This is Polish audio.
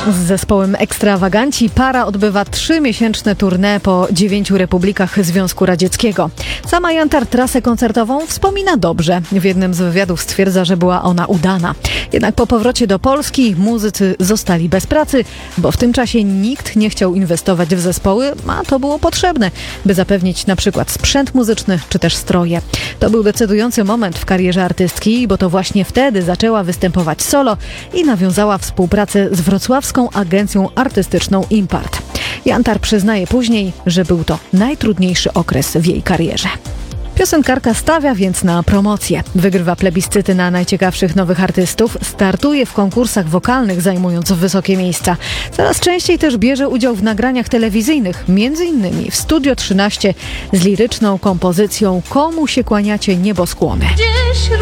Z zespołem Ekstrawaganci para odbywa 3-miesięczne tournée po 9 republikach Związku Radzieckiego. Sama Jantar trasę koncertową wspomina dobrze. W jednym z wywiadów stwierdza, że była ona udana. Jednak po powrocie do Polski muzycy zostali bez pracy, bo w tym czasie nikt nie chciał inwestować w zespoły, a to było potrzebne, by zapewnić na przykład sprzęt muzyczny czy też stroje. To był decydujący moment w karierze artystki, bo to właśnie wtedy zaczęła występować solo i nawiązała współpracę z wrocławską agencją artystyczną Impart. Jantar przyznaje później, że był to najtrudniejszy okres w jej karierze. Piosenkarka stawia więc na promocję. Wygrywa plebiscyty na najciekawszych nowych artystów, startuje w konkursach wokalnych, zajmując wysokie miejsca. Coraz częściej też bierze udział w nagraniach telewizyjnych, m.in. w Studio 13 z liryczną kompozycją Komu się kłaniacie nieboskłony.